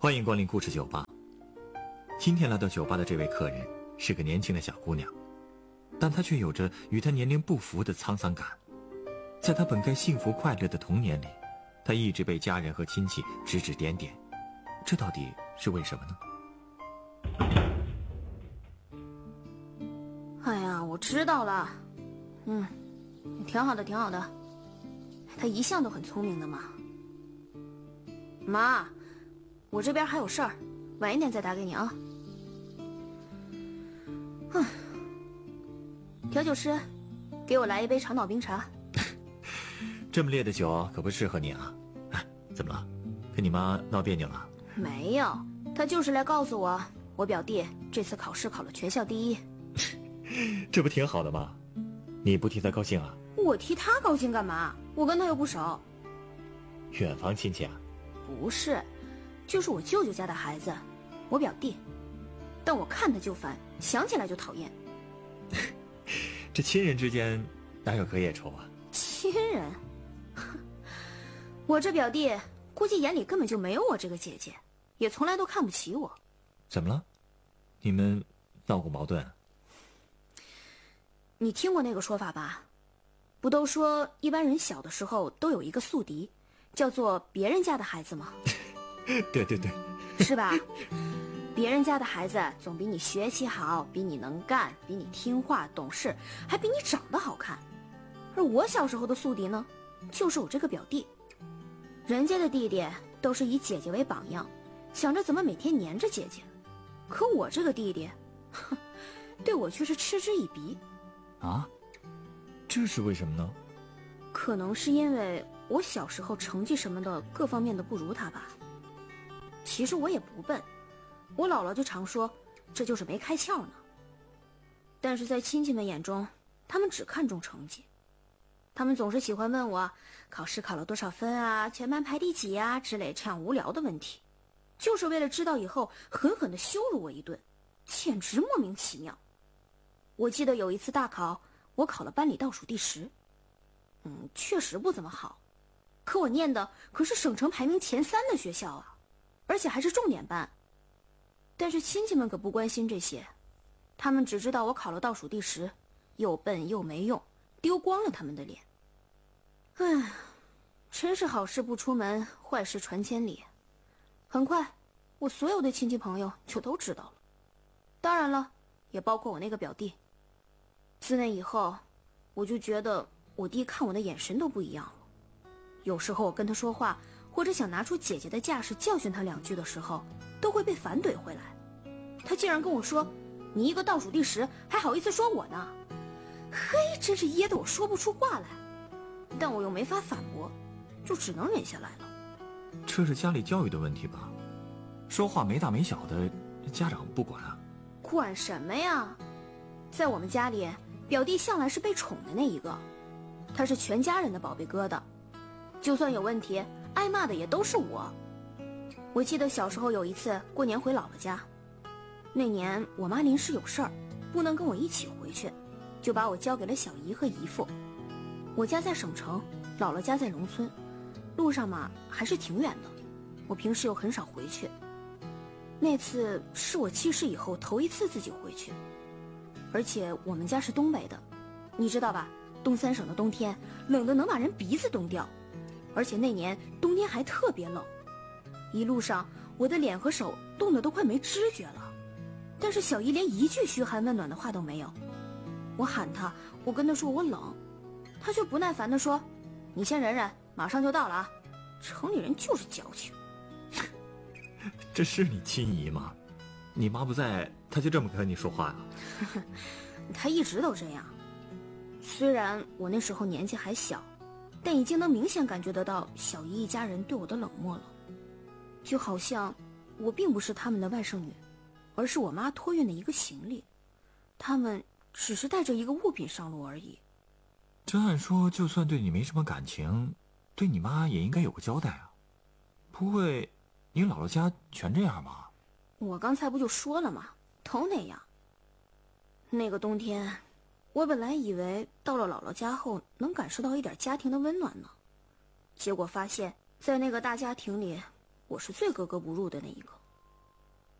欢迎光临故事酒吧。今天来到酒吧的这位客人是个年轻的小姑娘，但她却有着与她年龄不符的沧桑感。在她本该幸福快乐的童年里，她一直被家人和亲戚指指点点，这到底是为什么呢？ 哎呀，我知道了。挺好的，挺好的。他一向都很聪明的嘛。妈，我这边还有事儿，晚一点再打给你啊。调酒师，给我来一杯长岛冰茶。 这么烈的酒可不适合你啊。怎么了？跟你妈闹别扭了？ 没有，他就是来告诉我表弟这次考试考了全校第一。 这不挺好的吗？你不替他高兴啊？ 我替他高兴干嘛？我跟他又不熟。 远房亲戚啊？ 不是，就是我舅舅家的孩子，我表弟。但我看他就烦，想起来就讨厌。 这亲人之间哪有隔夜仇啊？ 亲人？我这表弟估计眼里根本就没有我这个姐姐，也从来都看不起我。 怎么了？你们闹过矛盾？ 你听过那个说法吧？不都说一般人小的时候都有一个宿敌，叫做别人家的孩子吗？ 对对对， 是吧？别人家的孩子总比你学习好，比你能干，比你听话懂事，还比你长得好看。而我小时候的宿敌呢，就是我这个表弟。人家的弟弟都是以姐姐为榜样，想着怎么每天黏着姐姐，可我这个弟弟，对我却是嗤之以鼻。 啊？这是为什么呢？ 可能是因为我小时候成绩什么的各方面的不如他吧。其实我也不笨，我姥姥就常说这就是没开窍呢。但是在亲戚们眼中，他们只看重成绩，他们总是喜欢问我考试考了多少分啊，全班排第几啊之类这样无聊的问题，就是为了知道以后狠狠地羞辱我一顿，简直莫名其妙。我记得有一次大考，我考了班里倒数第10，确实不怎么好，可我念的可是省城排名前3的学校啊，而且还是重点班。但是亲戚们可不关心这些，他们只知道我考了倒数第10，又笨又没用，丢光了他们的脸。唉，真是好事不出门，坏事传千里。很快，我所有的亲戚朋友就都知道了，当然了，也包括我那个表弟。自那以后，我就觉得我弟看我的眼神都不一样了。有时候我跟他说话，或者想拿出姐姐的架势教训他2句的时候，都会被反怼回来。他竟然跟我说：“你一个倒数第10，还好意思说我呢？”嘿，真是噎得我说不出话来。但我又没法反驳，就只能忍下来了。 这是家里教育的问题吧？说话没大没小的，家长不管啊？ 管什么呀？在我们家里，表弟向来是被宠的那一个，他是全家人的宝贝疙瘩，就算有问题，挨骂的也都是我。我记得小时候有一次过年回姥姥家，那年我妈临时有事儿，不能跟我一起回去，就把我交给了小姨和姨父。我家在省城，姥姥家在农村，路上嘛还是挺远的，我平时又很少回去。那次是我记事以后头一次自己回去，而且我们家是东北的，你知道吧？东三省的冬天冷得能把人鼻子冻掉，而且那年冬天还特别冷，一路上我的脸和手冻得都快没知觉了。但是小姨连一句嘘寒问暖的话都没有。我喊她，我跟她说我冷，她却不耐烦地说：“你先忍忍，马上就到了啊。”城里人就是矫情。 这是你亲姨吗？你妈不在，她就这么跟你说话呀？ 她一直都这样。虽然我那时候年纪还小，但已经能明显感觉得到小姨一家人对我的冷漠了，就好像我并不是他们的外甥女，而是我妈托运的一个行李，他们只是带着一个物品上路而已。 这按说就算对你没什么感情，对你妈也应该有个交代啊。不会你姥姥家全这样吧？ 我刚才不就说了吗？都那样。那个冬天，我本来以为到了姥姥家后能感受到一点家庭的温暖呢，结果发现在那个大家庭里， 我是最格格不入的那一个。